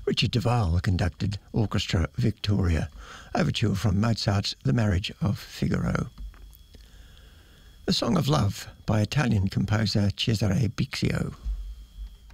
Richard Duval conducted Orchestra Victoria, overture from Mozart's The Marriage of Figaro. The Song of Love by Italian composer Cesare Bixio.